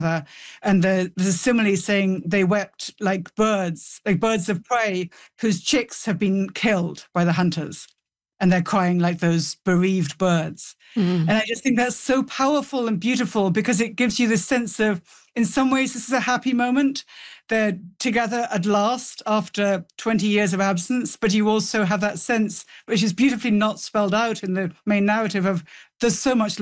And there's a simile saying they wept like birds of prey whose chicks have been killed by the hunters. And they're crying like those bereaved birds. And I just think that's so powerful and beautiful because it gives you this sense of, in some ways, this is a happy moment. They're together at last after 20 years of absence, but you also have that sense, which is beautifully not spelled out in the main narrative, of there's so much